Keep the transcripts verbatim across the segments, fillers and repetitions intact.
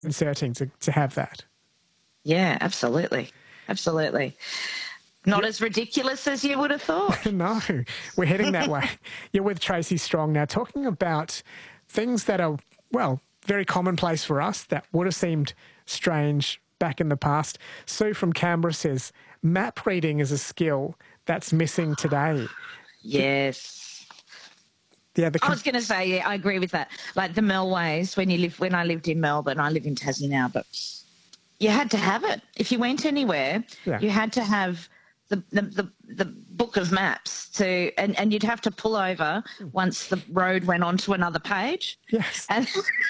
inserting to, to have that. Yeah, absolutely. Absolutely. Not Yeah. as ridiculous as you would have thought. No, we're heading that way. You're with Tracy Strong now, talking about things that are, well, very commonplace for us that would have seemed strange back in the past. Sue from Canberra says, map reading is a skill that's missing today. Yes. Yeah, the I was going to say, yeah, I agree with that. Like the Melways, when you live, when I lived in Melbourne, I live in Tassie now, but you had to have it. If you went anywhere, yeah. you had to have the, the, the, the book of maps to, and, and you'd have to pull over once the road went onto another page. Yes. And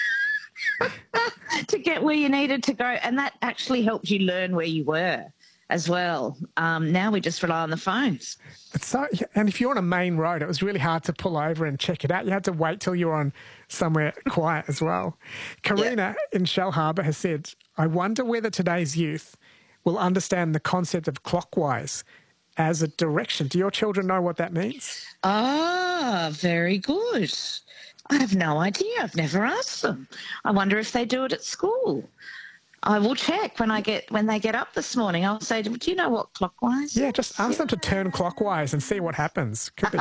to get where you needed to go. And that actually helped you learn where you were as well. Um, now we just rely on the phones. It's so, and if you're on a main road, it was really hard to pull over and check it out. You had to wait till you were on somewhere quiet as well. Karina yeah. in Shell Harbour has said, I wonder whether today's youth will understand the concept of clockwise as a direction. Do your children know what that means? Ah, very good. I have no idea. I've never asked them. I wonder if they do it at school. I will check when I get when they get up this morning. I'll say, do you know what clockwise? Yeah, just ask them to turn clockwise and see what happens. Could be.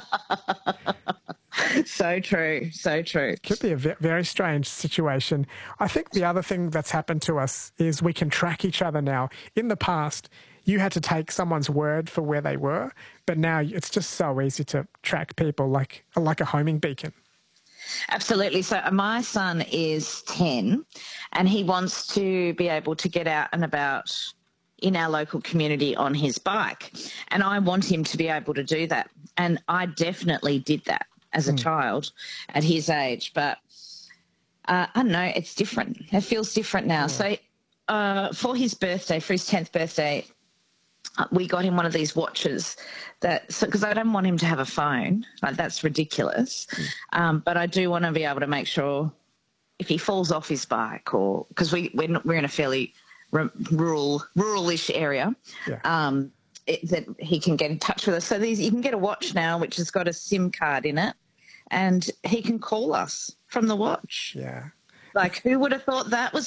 So true, so true. Could be a very strange situation. I think the other thing that's happened to us is we can track each other now. In the past, you had to take someone's word for where they were, but now it's just so easy to track people like like a homing beacon. Absolutely. So my son is ten and he wants to be able to get out and about in our local community on his bike. And I want him to be able to do that. And I definitely did that as a mm. child at his age. But uh, I don't know, it's different. It feels different now. Yeah. So uh, for his birthday, for his tenth birthday, we got him one of these watches that, so because I don't want him to have a phone, like that's ridiculous. Mm. Um, but I do want to be able to make sure if he falls off his bike, or because we we're, we're in a fairly r- rural, rural-ish area, yeah. um, it, that he can get in touch with us. So these, you can get a watch now which has got a SIM card in it, and he can call us from the watch. Yeah. Like, who would have thought that was